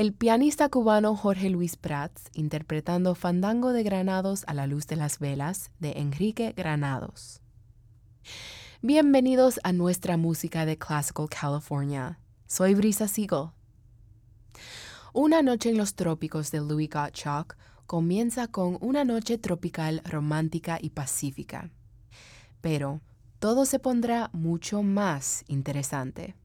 el pianista cubano Jorge Luis Prats interpretando Fandango de Granados a la luz de las velas de Enrique Granados. Bienvenidos a nuestra música de Classical California. Soy Brisa Siegel. Una noche en los trópicos de Louis Gottschalk comienza con una noche tropical romántica y pacífica. Pero todo se pondrá mucho más interesante.